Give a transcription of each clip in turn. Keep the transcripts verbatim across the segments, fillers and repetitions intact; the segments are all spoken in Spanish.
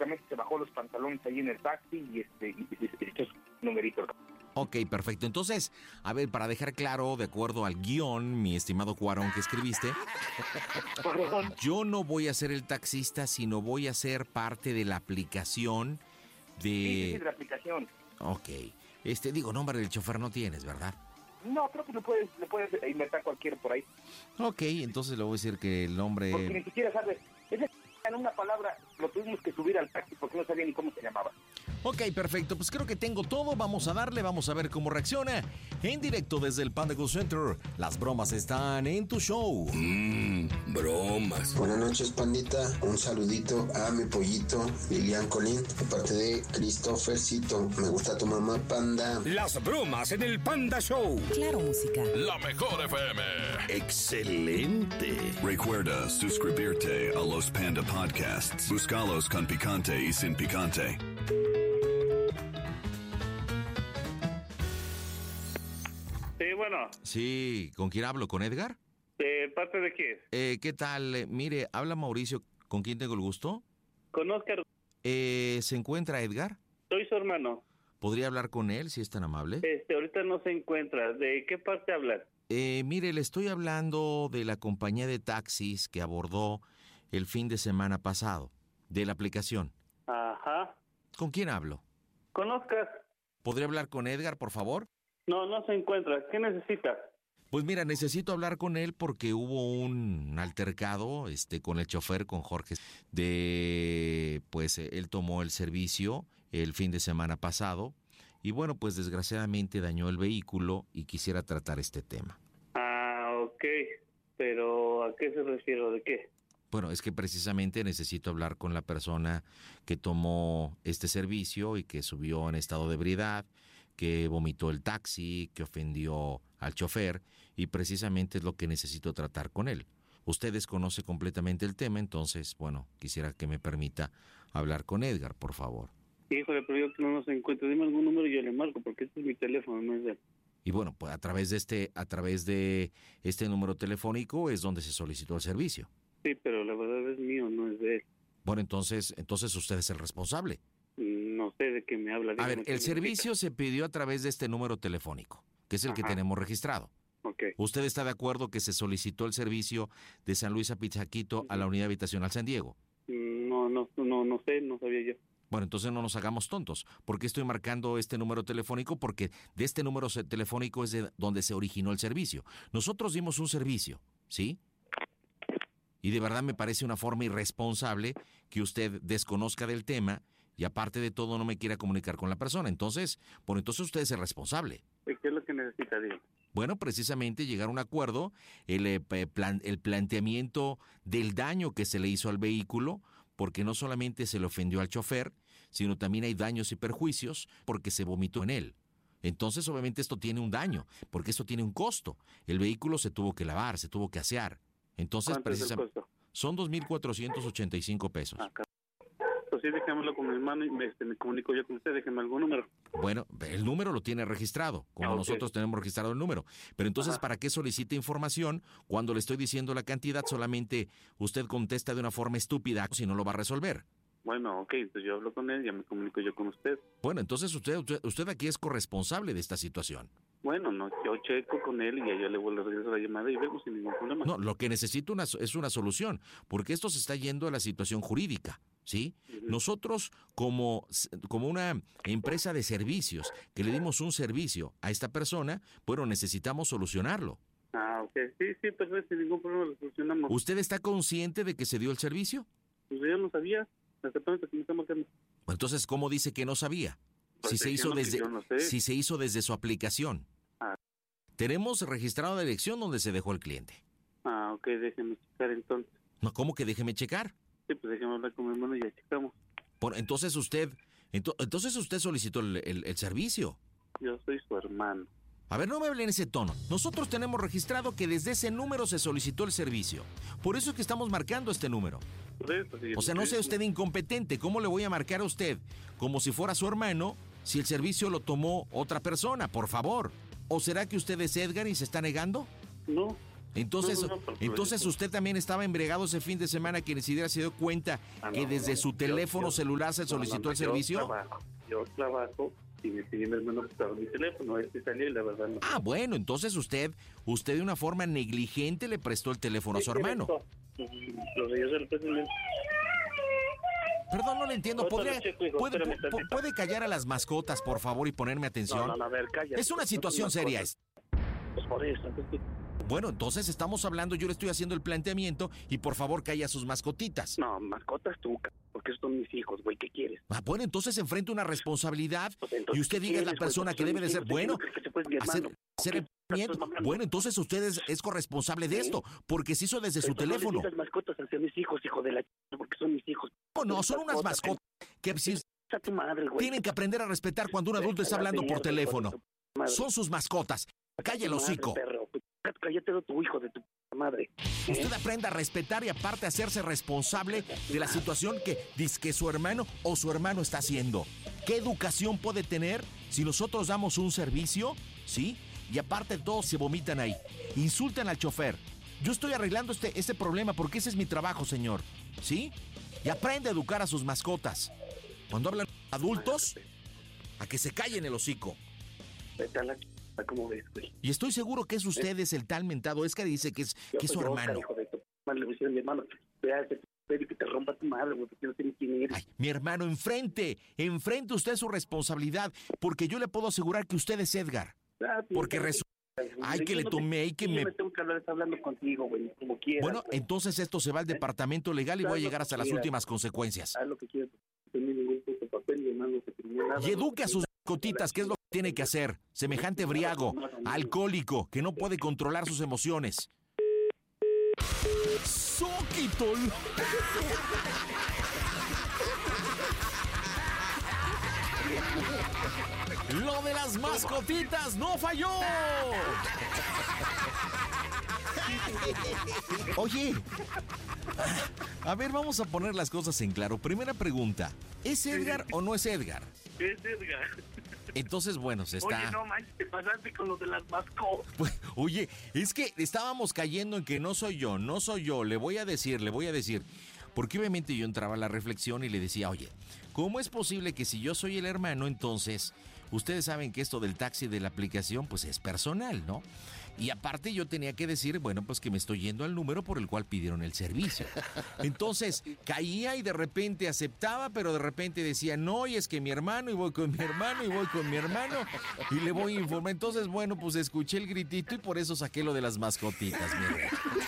prácticamente se bajó los pantalones ahí en el taxi y este y, y, y echó su numerito. Ok, perfecto. Entonces, a ver, para dejar claro, de acuerdo al guión, mi estimado Cuarón, que escribiste, yo no voy a ser el taxista, sino voy a ser parte de la aplicación de... Sí, sí, de la aplicación. Ok. Este, digo, nombre del chofer no tienes, ¿verdad? No, creo que lo puedes, lo puedes inventar cualquiera por ahí. Ok, entonces le voy a decir que el nombre... Porque ni siquiera sabes, ese en una palabra lo tuvimos que subir al taxi porque no sabía ni cómo se llamaba. Ok, perfecto, pues creo que tengo todo, vamos a darle, vamos a ver cómo reacciona. En directo desde el Panda Go Center, las bromas están en tu show. Mmm, bromas. Buenas noches, pandita, un saludito a mi pollito Lilian Colín, de parte de Christophercito, me gusta tu mamá, Panda. Las bromas en el Panda Show. Claro, música. La mejor F M. Excelente. Recuerda suscribirte a los Panda Podcasts. Búscalos con picante y sin picante. Sí, bueno. Sí, ¿con quién hablo? ¿Con Edgar? ¿De parte de quién? Eh, ¿qué tal? Eh, mire, habla Mauricio, ¿con quién tengo el gusto? Con Oscar. Eh, ¿se encuentra Edgar? Soy su hermano. ¿Podría hablar con él, si es tan amable? Este, ahorita no se encuentra. ¿De qué parte hablas? Eh, mire, le estoy hablando de la compañía de taxis que abordó el fin de semana pasado, de la aplicación. Ajá. ¿Con quién hablo? Con Oscar. ¿Podría hablar con Edgar, por favor? No, no se encuentra. ¿Qué necesita? Pues mira, necesito hablar con él porque hubo un altercado este, con el chofer, con Jorge, de, pues él tomó el servicio el fin de semana pasado y bueno, pues desgraciadamente dañó el vehículo y quisiera tratar este tema. Ah, ok. Pero ¿a qué se refiere? ¿De qué? Bueno, es que precisamente necesito hablar con la persona que tomó este servicio y que subió en estado de ebriedad, que vomitó el taxi, que ofendió al chofer, y precisamente es lo que necesito tratar con él. Usted desconoce completamente el tema, entonces, bueno, quisiera que me permita hablar con Edgar, por favor. Híjole, pero yo que no nos encuentro. Dime algún número y yo le marco, porque este es mi teléfono, no es de él. Y bueno, pues a través de este, a través de este número telefónico es donde se solicitó el servicio. Sí, pero la verdad es mío, no es de él. Bueno, entonces, entonces usted es el responsable. No sé de qué me habla. A ver, el servicio se pidió a través de este número telefónico, que es el Ajá. que tenemos registrado. Okay. ¿Usted está de acuerdo que se solicitó el servicio de San Luis a Pizaquito a la unidad habitacional San Diego? No, no, no, no sé, no sabía yo. Bueno, entonces no nos hagamos tontos. ¿Por qué estoy marcando este número telefónico? Porque de este número telefónico es de donde se originó el servicio. Nosotros dimos un servicio, ¿sí? Y de verdad me parece una forma irresponsable que usted desconozca del tema y aparte de todo no me quiera comunicar con la persona. Entonces, por entonces usted es el responsable. ¿Qué es lo que necesita, Diego? Bueno, precisamente llegar a un acuerdo, el, eh, plan, el planteamiento del daño que se le hizo al vehículo, porque no solamente se le ofendió al chofer, sino también hay daños y perjuicios porque se vomitó en él. Entonces, obviamente esto tiene un daño, porque esto tiene un costo. El vehículo se tuvo que lavar, se tuvo que asear. Entonces, precisamente, son dos mil cuatrocientos ochenta y cinco pesos. Ah, pues sí, déjamelo con mi hermano y me, este, me comunico yo con usted, déjeme algún número. Bueno, el número lo tiene registrado, como ah, okay. nosotros tenemos registrado el número. Pero entonces, Ajá. ¿para qué solicita información cuando le estoy diciendo la cantidad? Solamente usted contesta de una forma estúpida, si no lo va a resolver. Bueno, ok, entonces yo hablo con él, ya me comunico yo con usted. Bueno, entonces usted, usted, usted aquí es corresponsable de esta situación. Bueno, no, yo checo con él y ya yo le vuelvo a regresar la llamada y vemos sin ningún problema. No, lo que necesito una, es una solución, porque esto se está yendo a la situación jurídica, ¿sí? Uh-huh. Nosotros, como, como una empresa de servicios, que le dimos un servicio a esta persona, bueno, necesitamos solucionarlo. Ah, ok, sí, sí, perfecto, sin ningún problema lo solucionamos. ¿Usted está consciente de que se dio el servicio? Pues yo no sabía, exactamente que me está marcando. Entonces, ¿cómo dice que no sabía? Pues si se hizo no, desde no sé. si se hizo desde su aplicación. Ah. Tenemos registrado la dirección donde se dejó el cliente. Ah, ok, déjeme checar entonces. No, ¿cómo que déjeme checar? Sí, pues déjeme hablar con mi hermano y ya checamos. Por, entonces usted ento, entonces usted solicitó el, el, el servicio. Yo soy su hermano. A ver, no me hable en ese tono. Nosotros tenemos registrado que desde ese número se solicitó el servicio. Por eso es que estamos marcando este número. Por eso, sí, o sea, no sea usted incompetente. ¿Cómo le voy a marcar a usted como si fuera su hermano si el servicio lo tomó otra persona? Por favor. ¿O será que usted es Edgar y se está negando? No, Entonces, No, no, no, por- por entonces eso. usted también estaba embriagado ese fin de semana que ni siquiera se dio cuenta Ah, que no, desde no, su yo- teléfono yo- celular se No, solicitó no, no, el servicio. Yo trabajo, yo trabajo y me pidió mi hermano que estaba en mi teléfono. Este salió y la verdad no. Ah, bueno, entonces usted, usted de una forma negligente le prestó el teléfono a su hermano. Lo de yo se lo presté. Perdón, no le entiendo. Ahorita ¿Podría, lo checo, hijo, puede, espérame pu- pu- tantito. ¿Puede callar a las mascotas, por favor, y ponerme atención? No, no, no, a ver, cállate. Es una No situación son seria. mascotas. Pues por eso. Entonces, Bueno, entonces estamos hablando, yo le estoy haciendo el planteamiento y por favor calla a sus mascotitas. no, mascotas tú, c- porque esos son mis hijos, güey. ¿Qué quieres? Ah, bueno, entonces enfrenta una responsabilidad Pues entonces, y usted ¿qué diga es la quieres, güey? persona Porque que son debe de mis ser hijos, ¿de qué bueno. no crees que se puede mi Hacer, hermano? hacer ¿Qué el planteamiento. estás mamando? Bueno, entonces usted es, es corresponsable de Sí. esto, porque se hizo desde su Entonces, no le teléfono. digas mascotas hacia mis hijos, hijo de la ch... porque son mis hijos. No, no, son unas mascotas que si A tu madre, güey. tienen que aprender a respetar cuando un adulto está hablando por teléfono. Son sus mascotas. Calla el hocico. Perro. Cállate de tu hijo, de tu madre. Usted aprenda a respetar y aparte a hacerse responsable de la situación que dice que su hermano o su hermano está haciendo. ¿Qué educación puede tener si nosotros damos un servicio? ¿Sí? Y aparte todos se vomitan ahí. Insultan al chofer. Yo estoy arreglando este, este problema porque ese es mi trabajo, señor. ¿Sí? Y aprende a educar a sus mascotas. Cuando hablan adultos, a que se callen el hocico. Vete a la ch... ¿Cómo ves, güey? Y estoy seguro que es usted, es el tal mentado Oscar y dice que es, Yo que es su soy Oscar, hermano. hijo de tu madre, le voy a decir a mi hermano, vea ese p- que te rompa tu madre, güey, porque no sé ni quién eres. Ay, mi hermano, enfrente, enfrente usted su responsabilidad, porque yo le puedo asegurar que usted es Edgar. Ah, Porque pinche- resulta, ay, Yo que le no te- tomé y que yo me... me tengo que hablar, está hablando contigo, güey, como quieras. Bueno, güey. entonces esto se va al departamento legal y voy a llegar hasta las últimas consecuencias. Haz lo que quieras. No tengo ningún puto papel, mi hermano, no te pidió nada. Y eduque a sus mascotitas, ¿qué es lo que tiene que hacer? Semejante briago, alcohólico, que no puede controlar sus emociones. ¡Zóquitol! ¡Lo de las mascotitas no falló! Oye, a ver, vamos a poner las cosas en claro. Primera pregunta, ¿es Edgar o no es Edgar? Es Edgar. Entonces, bueno, se está... Oye, no manches, te pasaste con lo de las mascotas. Pues, oye, es que estábamos cayendo en que no soy yo, no soy yo, le voy a decir, le voy a decir. Porque obviamente yo entraba a la reflexión y le decía, oye, ¿cómo es posible que si yo soy el hermano, entonces, ustedes saben que esto del taxi de la aplicación, pues es personal, ¿no? Y aparte yo tenía que decir, bueno, pues que me estoy yendo al número por el cual pidieron el servicio. Entonces, caía y de repente aceptaba, pero de repente decía, no, y es que mi hermano, y voy con mi hermano, y voy con mi hermano, y le voy a informar. Entonces, bueno, pues escuché el gritito y por eso saqué lo de las mascotitas, miren.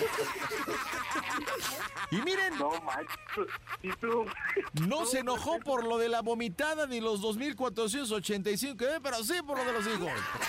Y miren, No manches. Y tú. no se enojó por lo de la vomitada ni los dos mil cuatrocientos ochenta y cinco, ¿eh? Pero sí por lo de los hijos.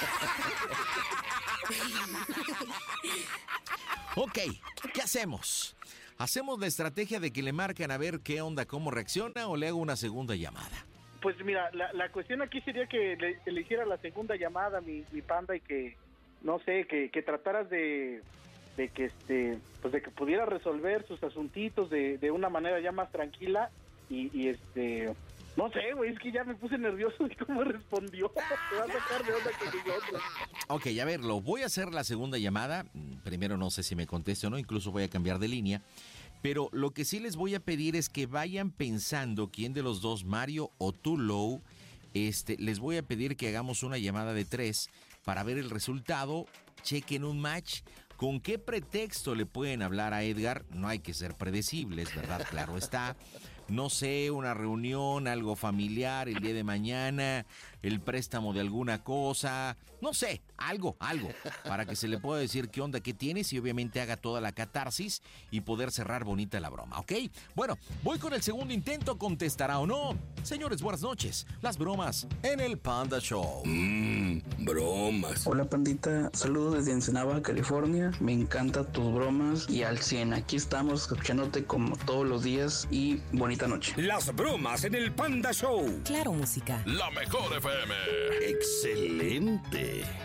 Ok, ¿qué hacemos? ¿Hacemos la estrategia de que le marcan a ver qué onda, cómo reacciona o le hago una segunda llamada? Pues mira, la, la cuestión aquí sería que le, que le hiciera la segunda llamada, mi, mi panda, y que, no sé, que, que trataras de, de que este, pues de que pudiera resolver sus asuntitos de, de una manera ya más tranquila y, y este, no sé, güey, es que ya me puse nervioso de cómo respondió. Te va a sacar de onda con nosotros. Ok, a ver, lo voy a hacer la segunda llamada. Primero no sé si me conteste o no, incluso voy a cambiar de línea. Pero lo que sí les voy a pedir es que vayan pensando quién de los dos, Mario o tú, Lou, este, les voy a pedir que hagamos una llamada de tres para ver el resultado. Chequen un match. ¿Con qué pretexto le pueden hablar a Edgar? No hay que ser predecibles, ¿verdad? Claro está. No sé, una reunión, algo familiar el día de mañana, el préstamo de alguna cosa, no sé, algo, algo, para que se le pueda decir qué onda, qué tienes y obviamente haga toda la catarsis y poder cerrar bonita la broma, ¿ok? Bueno, voy con el segundo intento, ¿contestará o no? Señores, buenas noches, las bromas en el Panda Show. Mmm, bromas. Hola pandita, saludos desde Ensenada, California. Me encantan tus bromas y al cien. Aquí estamos escuchándote como todos los días y bonita noche. Las bromas en el Panda Show. Claro, música. La mejor F M. Excelente.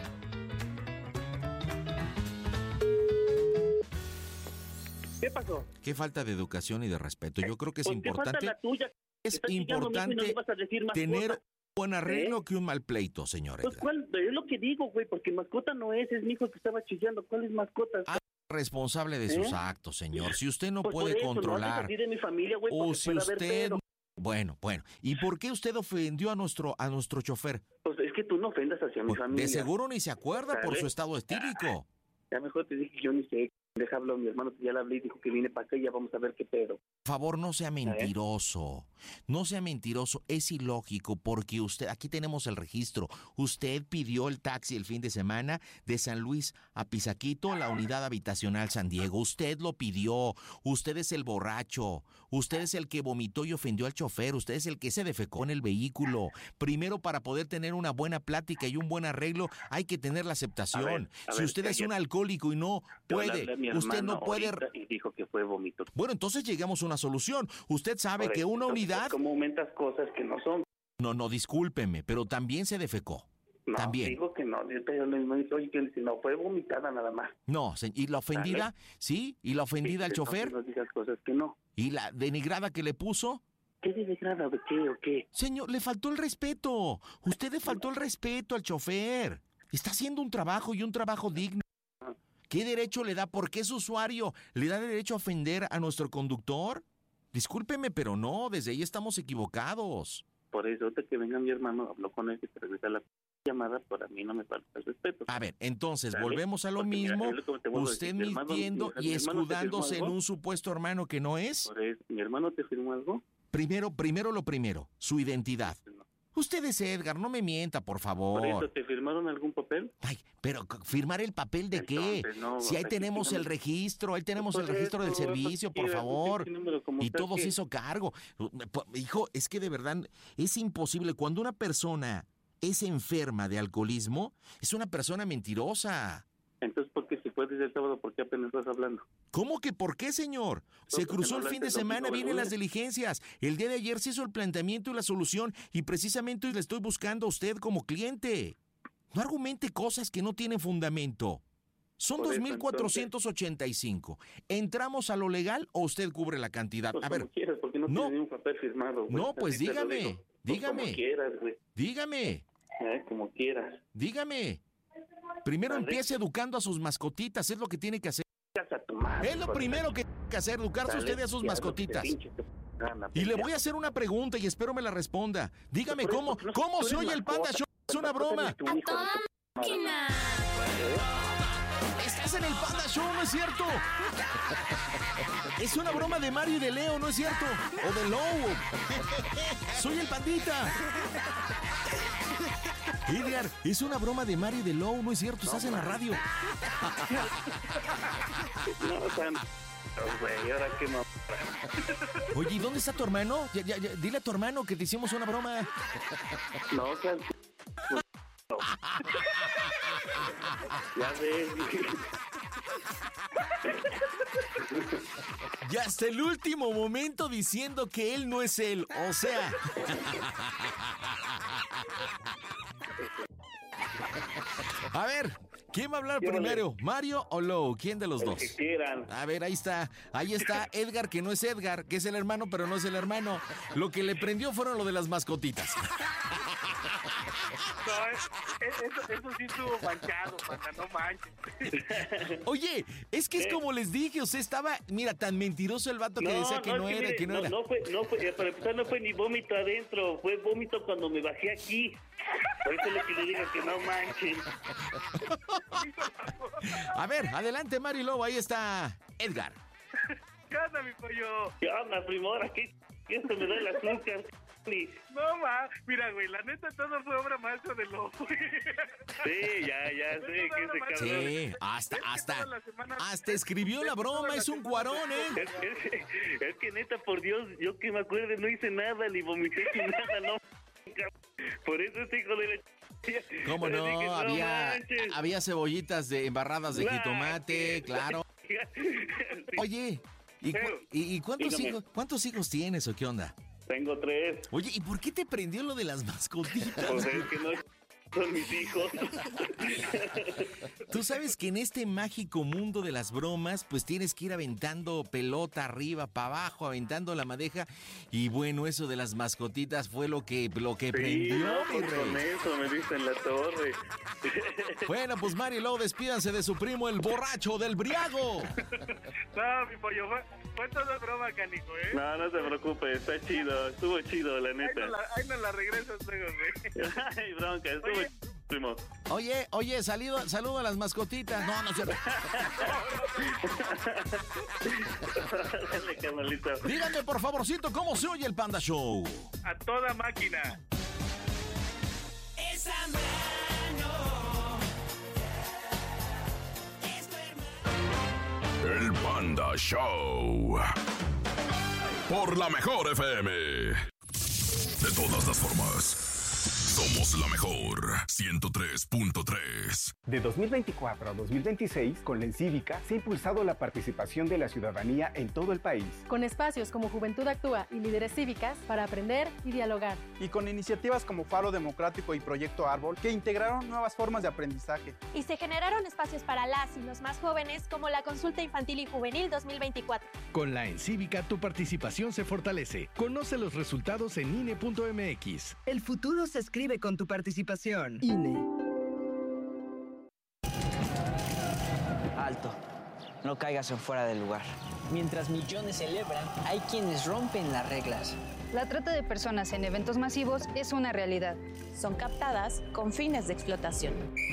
¿Qué pasó? Qué falta de educación y de respeto. Yo creo que es Pues te falta importante, la tuya. es Estás chillando, mijo, y no importante le vas a decir más tener cosas. un buen arreglo ¿Eh? que un mal pleito, señor Pues Edgar. cuál, es lo que digo, güey, porque mascota no es, es mi hijo que estaba chillando. ¿Cuál es mascota? Ah, responsable de ¿Eh? sus actos, señor. Si usted no Pues por puede eso, controlar... No hables así de mi familia, güey, o porque si puede haber usted... pedo. Bueno, bueno. ¿Y por qué usted ofendió a nuestro a nuestro chofer? Pues es que tú no ofendas hacia mi Pues, familia. de seguro ni se acuerda por ¿Sabes? su estado estílico. Ya mejor te dije que yo ni sé. Deja hablar a mi hermano, que ya le hablé y dijo que viene para acá y ya vamos a ver qué pedo. Por favor, no sea mentiroso. No sea mentiroso. Es ilógico porque usted, aquí tenemos el registro. Usted pidió el taxi el fin de semana de San Luis a Pisaquito, la unidad habitacional San Diego. Usted lo pidió. Usted es el borracho. Usted es el que vomitó y ofendió al chofer. Usted es el que se defecó en el vehículo. Primero, para poder tener una buena plática y un buen arreglo, hay que tener la aceptación. A ver, a si ver, usted es ayer- un alcohólico y no Yo le puede, hablé a mi usted hermano no puede... ahorita y dijo que fue vómito. Bueno, entonces llegamos a una solución. Usted sabe Por que eso, una entonces, unidad... ¿cómo aumentas cosas que no son? No, no, discúlpeme, pero también se defecó. No, También. digo que no. Yo te- me dice, oye, que si no, fue vomitada nada más. No, se- ¿y la ofendida? ¿Sí? ¿Y la ofendida al Sí, chofer? No digas cosas que no. ¿Y la denigrada que le puso? ¿Qué de degrada? ¿De qué o qué? Señor, le faltó el respeto. Usted le faltó el respeto al chofer. Está haciendo un trabajo y un trabajo digno. ¿Qué derecho le da? ¿Por qué su usuario le da derecho a ofender a nuestro conductor? Discúlpeme, pero no, desde ahí estamos equivocados. Por eso, ahorita que venga mi hermano, habló con él y te regresa la llamada, para mí no me falta el respeto. A ver, entonces, ¿Sale? volvemos a lo Porque mira, mismo, es lo que te vuelvo a usted decir, mi hermano- mintiendo mi y hermano te firmó escudándose en algo. un supuesto hermano que no es. Por eso, ¿mi hermano te firmó algo? Primero, primero lo primero, su identidad. No. Usted es Edgar, no me mienta, por ¿Por favor. eso te firmaron algún papel? Ay, pero c- ¿firmar el papel de qué? Entonces, no, Si ahí aquí tenemos no- el registro, ahí tenemos Por el registro del eso, servicio, por cualquiera, favor. pinche número, como Y tal todo que- se hizo cargo. Pu- Hijo, es que de verdad es imposible. Cuando una persona es enferma de alcoholismo, es una persona mentirosa. Entonces, ¿por qué si fue desde el sábado, por qué apenas estás hablando? ¿Cómo que por qué, señor? Se porque cruzó no el fin de hablaste el semana, domingo, el vienen las lunes. diligencias. El día de ayer se hizo el planteamiento y la solución y precisamente hoy le estoy buscando a usted como cliente. No argumente cosas que no tienen fundamento. Son Por dos eso, mil cuatrocientos ochenta y cinco. ¿Entramos a lo legal o usted cubre la cantidad? Pues A ver, como quieras, porque no, no. tiene ni un papel firmado, güey. no, pues Así te lo dígame, digo. Pues dígame, como quieras, güey. dígame, Eh, como quieras. dígame. Primero Vale. empiece educando a sus mascotitas, es lo que tiene que hacer. Casa a tu madre, Es lo hijo de primero la que tiene que hacer, educarse Dale, usted y a sus ya, lo que te mascotitas. pinche tu gana, Y le pendejo. voy a hacer una pregunta y espero me la responda. Dígame, Por eso, ¿cómo, no- cómo tú se eres oye el Panda mascota, Show? Es una mascota broma. eres tu hijo de tu madre. Estás en el Panda Show, ¿no es cierto? Es una broma de Mario y de Leo, ¿no es cierto? O de Low. Soy el Pandita. Edgar, es una broma de Mario y de Low, ¿no es cierto? Estás en la radio. No, o sea, no, güey, ahora qué no. Oye, ¿y dónde está tu hermano? Ya, ya, ya, dile a tu hermano que te hicimos una broma. No, o sea, no. Ya ves, Y hasta el último momento diciendo que él no es él. O sea. A ver, ¿quién va a hablar Yo le- primero? ¿Mario o Low? ¿Quién de los el dos? que quieran. A ver, ahí está. Ahí está Edgar, que no es Edgar, que es el hermano, pero no es el hermano. Lo que le prendió fueron lo de las mascotitas. No, es- es- eso, eso sí estuvo manchado, panda, no manches. Oye, es que es ¿Qué? como les dije, usted estaba, mira, tan mentiroso el vato que decía que no, es era, mire, que no, no, era. no fue, no fue, para empezar no fue ni vómito adentro, fue vómito cuando me bajé aquí. Por eso es lo que le digo que no manchen. A ver, adelante, Mario y Lobo, ahí está Edgar. ¿Qué onda, mi pollo? ¿Qué onda, primora? ¿Qué, qué esto me da el azúcar? Ni- No, ma, mira, güey, la neta todo fue obra maestra de Lobo. Sí, ya, ya sé que ese cabrón. Sí, hasta, Es que hasta, toda la semana- hasta escribió la broma, es un cuarón, ¿eh? Es, es- es que neta, por Dios, yo que me acuerde no hice nada, ni vomité ni nada, no. Por eso este hijo de la... ch- ¿Cómo Yo no? dije, Había, manches. había cebollitas de embarradas de Nah, jitomate, sí. claro. Sí. Oye, ¿y, cu- Pero, y- y cuántos dígame. hijos, cuántos hijos tienes o qué onda? Tengo tres. Oye, ¿y por qué te prendió lo de las mascotitas? Pues es que no, son mis hijos. Tú sabes que en este mágico mundo de las bromas, pues tienes que ir aventando pelota arriba, para abajo, aventando la madeja. Y bueno, eso de las mascotitas fue lo que, lo que Sí, prendió, no, mi pues rey. con eso me diste en la torre. Bueno, pues Mario, luego despídanse de su primo, el borracho del Briago. No, mi pollo, fue, fue todo broma, canijo, ¿eh? No, no se preocupe, está chido, estuvo chido, la Ahí neta. nos la, ahí nos la regresas luego, güey. Ay, bronca, estuvo Oye. chido, primo. Oye, oye, saludo, saludo a las mascotitas. No, no es cierto. Dale, carnalito. Díganme, por favorcito, ¿cómo se oye el Panda Show? A toda máquina. Esa mano es tu hermano. El Panda Show. Por la mejor F M. De todas las formas, somos la mejor. ciento tres punto tres. De dos mil veinticuatro a dos mil veintiséis, con la Encívica se ha impulsado la participación de la ciudadanía en todo el país. Con espacios como Juventud Actúa y Líderes Cívicas para aprender y dialogar. Y con iniciativas como Faro Democrático y Proyecto Árbol que integraron nuevas formas de aprendizaje. Y se generaron espacios para las y los más jóvenes como la Consulta Infantil y Juvenil dos mil veinticuatro. Con la Encívica tu participación se fortalece. Conoce los resultados en I N E punto M X. El futuro se escribe con tu participación. I N E. Alto. No caigas en fuera del lugar. Mientras millones celebran, hay quienes rompen las reglas. La trata de personas en eventos masivos es una realidad. Son captadas con fines de explotación.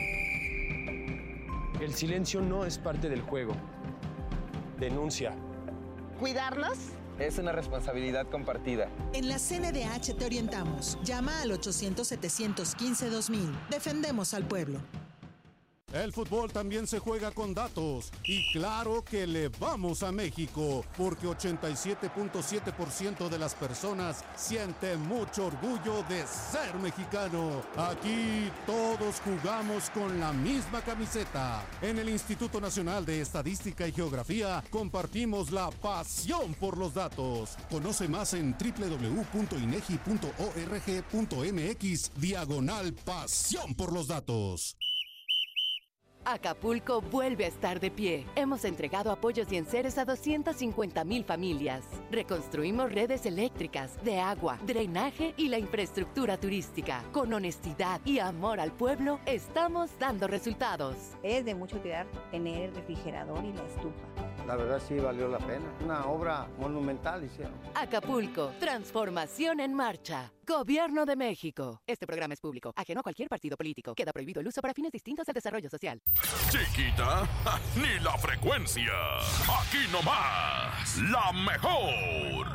El silencio no es parte del juego. Denuncia. ¿Cuidarlos? Es una responsabilidad compartida. En la C N D H te orientamos. Llama al ochocientos, setecientos quince, dos mil. Defendemos al pueblo. El fútbol también se juega con datos y claro que le vamos a México porque ochenta y siete punto siete por ciento de las personas sienten mucho orgullo de ser mexicano. Aquí todos jugamos con la misma camiseta. En el Instituto Nacional de Estadística y Geografía compartimos la pasión por los datos. Conoce más en doble u doble u doble u punto inegi punto org punto mx diagonal pasión por los datos. Acapulco vuelve a estar de pie. Hemos entregado apoyos y enseres a doscientas cincuenta mil familias. Reconstruimos redes eléctricas, de agua, drenaje y la infraestructura turística. Con honestidad y amor al pueblo, estamos dando resultados. Es de mucha utilidad tener el refrigerador y la estufa. La verdad sí valió la pena. Una obra monumental hicieron. Acapulco, transformación en marcha. Gobierno de México. Este programa es público, ajeno a cualquier partido político. Queda prohibido el uso para fines distintos al desarrollo social. Chiquita, ¡ja! Ni la frecuencia. Aquí nomás, la mejor.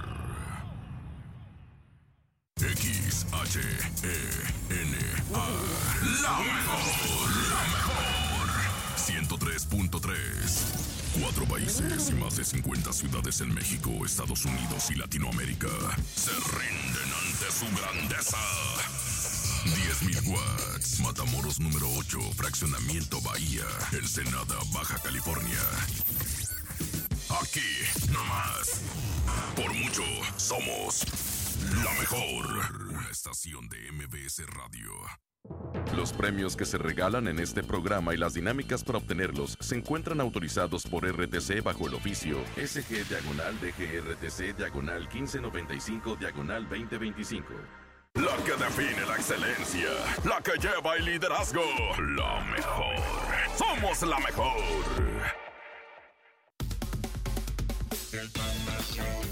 X H E N A. La mejor, la mejor. ciento tres punto tres. Cuatro países y más de cincuenta ciudades en México, Estados Unidos y Latinoamérica se rinden ante su grandeza. diez mil watts. Matamoros número ocho, Fraccionamiento Bahía, Ensenada, Baja California. Aquí, nomás. Por mucho, somos la mejor. Una estación de M B S Radio. Los premios que se regalan en este programa y las dinámicas para obtenerlos se encuentran autorizados por R T C bajo el oficio S G diagonal D G R T C diagonal quince noventa y cinco diagonal veinte veinticinco. La que define la excelencia, la que lleva el liderazgo, la mejor. Somos la mejor.